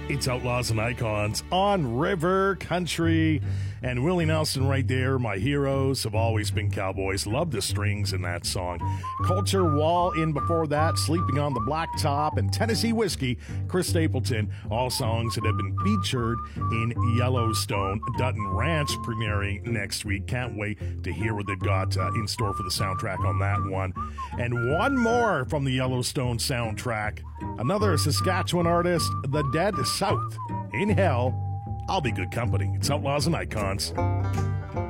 It's Outlaws and Icons on River Country. And Willie Nelson right there, my heroes have always been cowboys. Love the strings in that song. Culture Wall in before that, Sleeping on the Blacktop, and Tennessee Whiskey, Chris Stapleton, all songs that have been featured in Yellowstone. Dutton Ranch premiering next week. Can't wait to hear what they've got in store for the soundtrack on that one. And one more from the Yellowstone soundtrack. Another Saskatchewan artist, The Dead South. In Hell, I'll be good company. It's Outlaws and Icons.